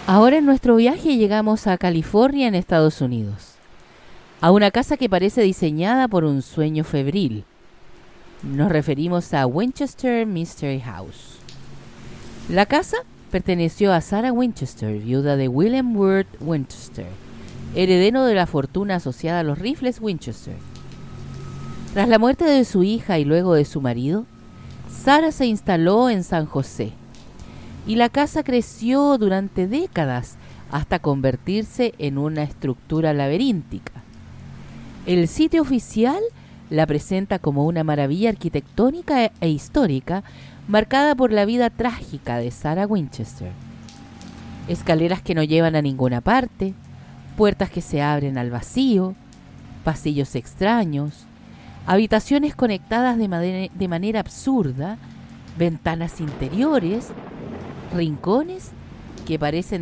Ahora en nuestro viaje llegamos a California, en Estados Unidos, a una casa que parece diseñada por un sueño febril. Nos referimos a Winchester Mystery House. La casa perteneció a Sarah Winchester, viuda de William Wirt Winchester, heredero de la fortuna asociada a los rifles Winchester. Tras la muerte de su hija y luego de su marido, Sarah se instaló en San José, y la casa creció durante décadas hasta convertirse en una estructura laberíntica. El sitio oficial la presenta como una maravilla arquitectónica e histórica marcada por la vida trágica de Sarah Winchester. Escaleras que no llevan a ninguna parte, puertas que se abren al vacío, pasillos extraños, habitaciones conectadas de manera absurda, ventanas interiores, rincones que parecen